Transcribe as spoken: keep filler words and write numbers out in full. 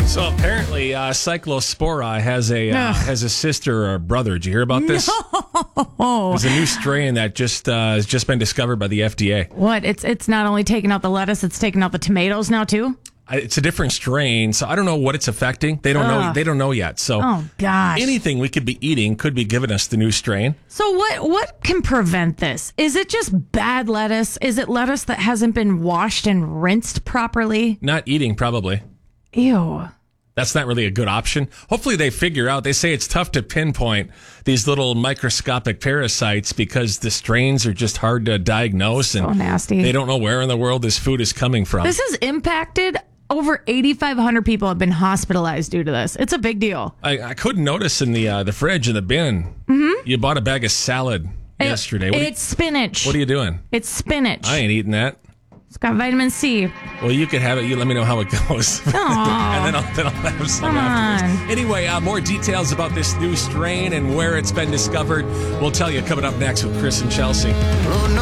So apparently, uh, Cyclospora has a uh, has a sister or a brother. Did you hear about this? No. There's a new strain that just uh, has just been discovered by the F D A. What? It's it's not only taking out the lettuce; it's taking out the tomatoes now too. It's a different strain, so I don't know what it's affecting. They don't Ugh. know. They don't know yet. So, Oh gosh. anything we could be eating could be giving us the new strain. So what what can prevent this? Is it just bad lettuce? Is it lettuce that hasn't been washed and rinsed properly? Not eating, probably. Ew. That's not really a good option. Hopefully they figure out, they say it's tough to pinpoint these little microscopic parasites because the strains are just hard to diagnose and So nasty. they don't know where in the world this food is coming from. This has impacted over eighty-five hundred people have been hospitalized due to this. It's a big deal. I, I couldn't notice in the uh, the fridge in the bin, mm-hmm. you bought a bag of salad It- yesterday. What, it's spinach. are, what are you doing? It's spinach. I ain't eating that. It's got vitamin C. Well, you can have it. You let me know how it goes. and then I'll, then I'll have some Come afterwards. on. Anyway, uh, more details about this new strain and where it's been discovered. We'll tell you coming up next with Chris and Chelsea. Oh, no.